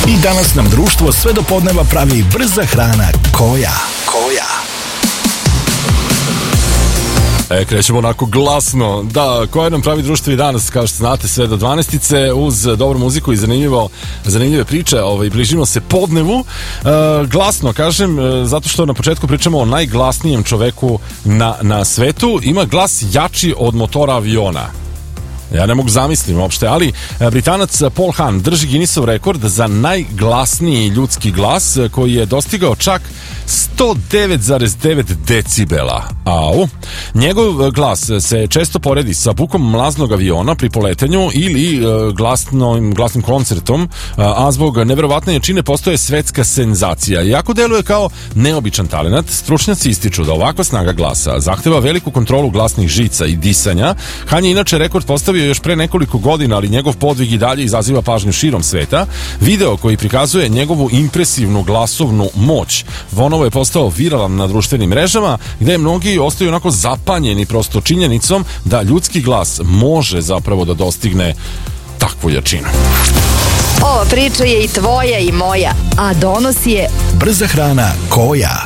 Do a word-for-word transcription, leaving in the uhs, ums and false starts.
I danas nam društvo sve do podneva pravi brza hrana koja. Koja. E, krećemo onako glasno. Da, koja nam pravi društvo i danas, kao što znate, sve do dvanaestice uz dobru muziku i zanimljivo, zanimljive priče. Ovaj, bližimo se podnevu. E, glasno, kažem, e, zato što na početku pričamo o najglasnijem čoveku na, na svetu. Ima glas jači od motora aviona. Ja ne mogu zamislim uopšte, ali Britanac Paul Hahn drži Guinnessov rekord za najglasniji ljudski glas, koji je dostigao čak sto devet zarez devet decibela. Au. Njegov glas se često poredi sa bukom mlaznog aviona pri poletanju ili glasnom, glasnim koncertom, a zbog neverovatne jačine postoje svetska senzacija. Iako deluje kao neobičan talenat, stručnjaci ističu da ovakva snaga glasa zahteva veliku kontrolu glasnih žica i disanja. Hahn je inače rekord postavio još pre nekoliko godina, ali njegov podvig i dalje izaziva pažnju širom sveta. Video koji prikazuje njegovu impresivnu glasovnu moć ponovo je postao viralan na društvenim mrežama, gde mnogi ostaju onako zapanjeni prosto činjenicom da ljudski glas može zapravo da dostigne takvu jačinu. Ova priča je i tvoja i moja, a donos je brza hrana koja.